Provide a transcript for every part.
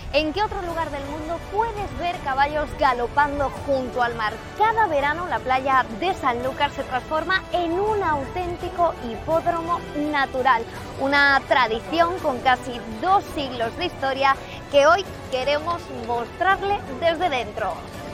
¿En qué otro lugar del mundo puedes ver caballos galopando junto al mar? Cada verano la playa de Sanlúcar se transforma en un auténtico hipódromo natural, una tradición con casi 2 siglos de historia que hoy queremos mostrarle desde dentro.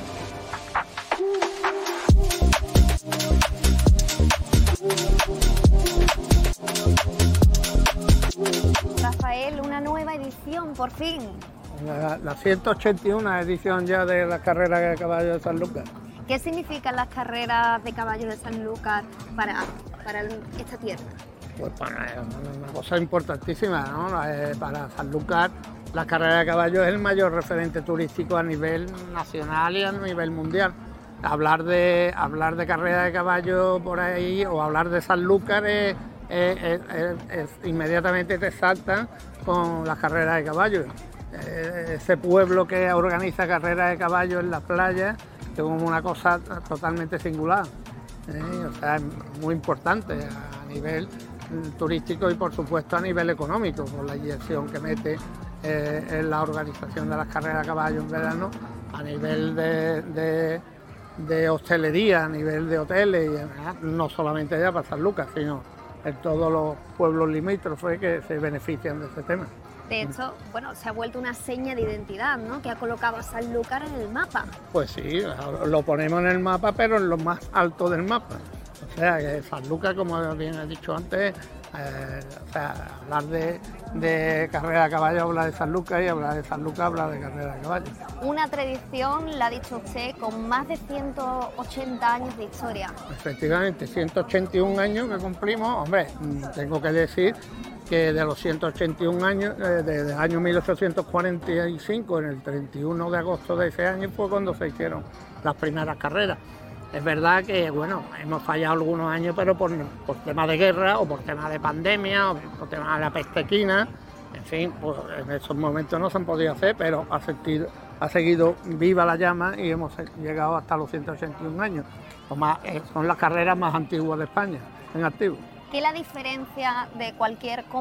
Rafael, una nueva edición, por fin. La 181 edición ya de la carrera de caballos de Sanlúcar. ¿Qué significan las carreras de caballos de Sanlúcar para esta tierra? Pues para una cosa importantísima, ¿no? Para Sanlúcar, la carrera de caballos es el mayor referente turístico a nivel nacional y a nivel mundial. Hablar de carrera de caballos por ahí o hablar de Sanlúcar inmediatamente te saltan con las carreras de caballos. Ese pueblo que organiza carreras de caballos en las playas es como una cosa totalmente singular, o sea, es muy importante a nivel turístico y por supuesto a nivel económico, por la inyección que mete en la organización de las carreras de caballos en verano, a nivel de hostelería, a nivel de hoteles, y no solamente ya para Sanlúcar, sino en todos los pueblos limítrofes que se benefician de ese tema. De hecho, se ha vuelto una seña de identidad, ¿no?, que ha colocado a Sanlúcar en el mapa. Pues sí, lo ponemos en el mapa, pero en lo más alto del mapa. O sea, que Sanlúcar, como bien he dicho antes, hablar de carrera de caballo habla de Sanlúcar y hablar de Sanlúcar habla de carrera de caballo. Una tradición, la ha dicho usted, con más de 180 años de historia. Efectivamente, 181 años que cumplimos. Hombre, tengo que decir que de los 181 años, desde el año 1845, en el 31 de agosto de ese año, fue cuando se hicieron las primeras carreras. Es verdad que, hemos fallado algunos años, pero por temas de guerra o por temas de pandemia o por temas de la peste equina, en fin, pues en esos momentos no se han podido hacer, pero ha seguido viva la llama y hemos llegado hasta los 181 años. Son las carreras más antiguas de España, en activo. ¿Qué es la diferencia de cualquier